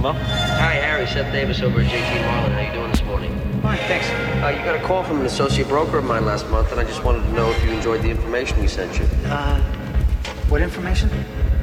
Hello? Hi, Harry. Seth Davis over at JT Marlin. How you doing this morning? Fine, thanks. You got a call from an associate broker of mine last month, and I just wanted to know if you enjoyed the information we sent you. What information?